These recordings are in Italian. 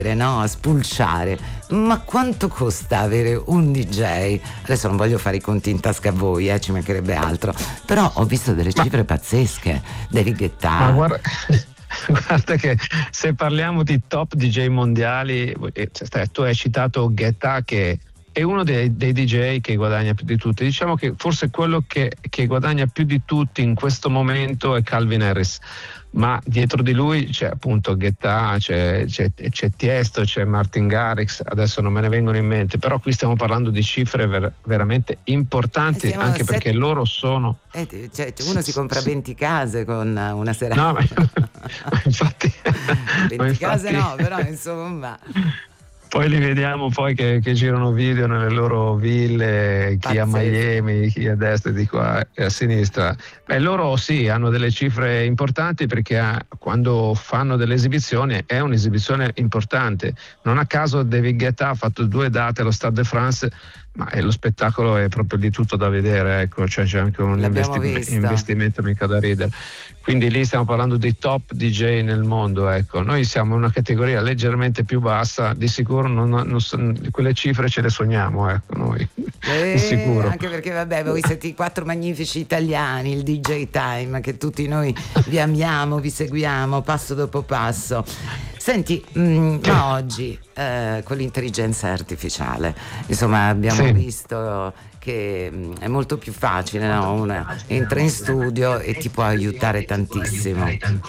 no, a spulciare, ma quanto costa avere un DJ? Adesso non voglio fare i conti in tasca a voi, ci mancherebbe altro, però ho visto delle cifre pazzesche. David Guetta. Ma guarda che se parliamo di top DJ mondiali, tu hai citato Guetta, che è uno dei DJ che guadagna più di tutti. Diciamo che forse quello che guadagna più di tutti in questo momento è Calvin Harris, ma dietro di lui c'è appunto Guetta, c'è Tiesto, c'è Martin Garrix, adesso non me ne vengono in mente, però qui stiamo parlando di cifre veramente importanti, anche perché loro sono... uno si compra 20 case con una serata. No, ma infatti 20 case no, però insomma... Poi li vediamo poi che girano video nelle loro ville, chi a Miami, chi a destra, di qua e a sinistra. Loro sì, hanno delle cifre importanti, perché quando fanno delle esibizioni è un'esibizione importante. Non a caso David Guetta ha fatto 2 date allo Stade de France, ma lo spettacolo è proprio di tutto da vedere, ecco, cioè c'è anche un investimento mica da ridere. Quindi lì stiamo parlando di top DJ nel mondo, ecco. Noi siamo in una categoria leggermente più bassa, di sicuro quelle cifre ce le sogniamo, ecco, noi. Di sicuro. Anche perché vabbè, voi siete i 4 magnifici italiani, il DJ Time, che tutti noi vi amiamo, vi seguiamo passo dopo passo. Senti, ma oggi con l'intelligenza artificiale, insomma, abbiamo visto che è molto più facile, no? Uno entra in studio e ti può aiutare tantissimo.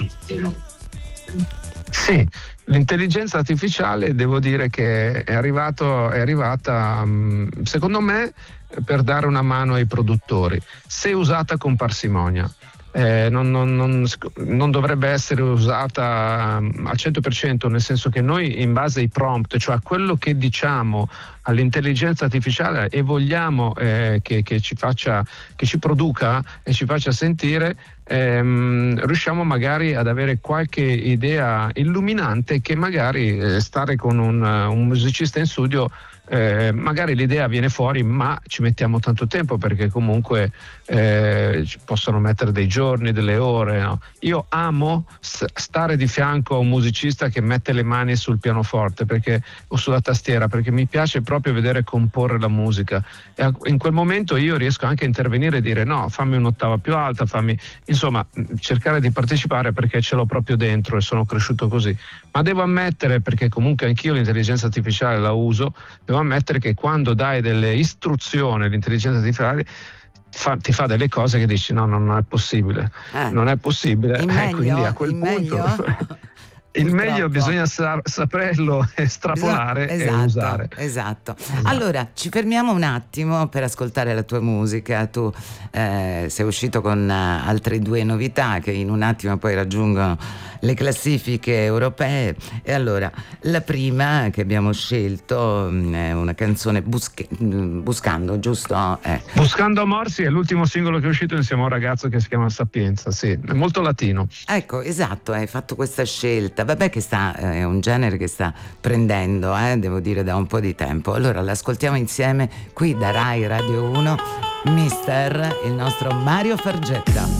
Sì, l'intelligenza artificiale devo dire che è arrivata secondo me per dare una mano ai produttori, se usata con parsimonia. Non dovrebbe essere usata al 100%, nel senso che noi, in base ai prompt, cioè a quello che diciamo all'intelligenza artificiale e vogliamo che ci produca e ci faccia sentire, riusciamo magari ad avere qualche idea illuminante, che magari stare con un musicista in studio, magari l'idea viene fuori, ma ci mettiamo tanto tempo, perché comunque ci possono mettere dei giorni, delle ore, no? Io amo stare di fianco a un musicista che mette le mani sul pianoforte o sulla tastiera, perché mi piace proprio vedere comporre la musica, e in quel momento io riesco anche a intervenire e dire no, fammi un'ottava più alta, insomma, cercare di partecipare, perché ce l'ho proprio dentro e sono cresciuto così. Ma devo ammettere, perché comunque anch'io l'intelligenza artificiale la uso, devo ammettere che quando dai delle istruzioni all'intelligenza artificiale ti fa delle cose che dici no, non è possibile, non è possibile. Quindi a quel punto il meglio bisogna saperlo estrapolare e usare. Esatto. Allora ci fermiamo un attimo per ascoltare la tua musica. Tu sei uscito con altre 2 novità che in un attimo poi raggiungono le classifiche europee, e allora la prima che abbiamo scelto è una canzone Buscando, giusto? Buscando Amor, sì, è l'ultimo singolo che è uscito insieme a un ragazzo che si chiama Sapienza, sì, è molto latino. Ecco, esatto, hai fatto questa scelta, vabbè, che è un genere che sta prendendo, devo dire, da un po' di tempo. Allora l'ascoltiamo insieme qui da Rai Radio 1, Mister, il nostro Mario Fargetta.